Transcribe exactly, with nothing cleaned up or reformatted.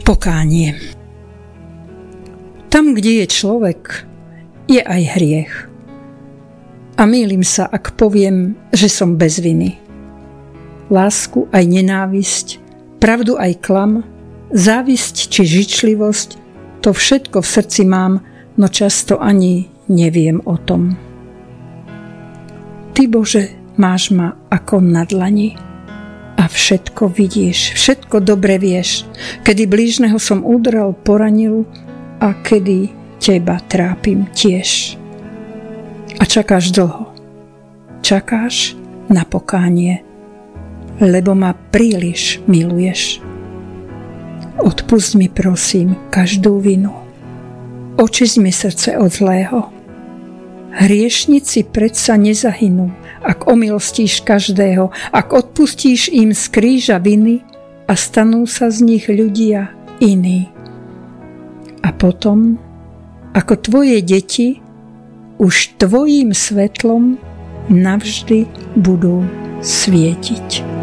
Pokánie. Tam, kde je človek, je aj hriech. A mýlim sa, ak poviem, že som bez viny. Lásku aj nenávisť, pravdu aj klam, závisť či žičlivosť, to všetko v srdci mám, no často ani neviem o tom. Ty, Bože, máš ma ako na dlani a všetko vidíš, všetko dobre vieš, kedy blížneho som udrel, poranil a kedy teba trápim tiež. A čakáš dlho, čakáš na pokánie, lebo ma príliš miluješ. Odpusť mi, prosím, každú vinu. Očisť mi srdce od zlého. Hriešnici predsa nezahynú, ak omilostíš každého, ak odpustíš im z kríža viny a stanú sa z nich ľudia iní. A potom, ako tvoje deti, už tvojím svetlom navždy budú svietiť.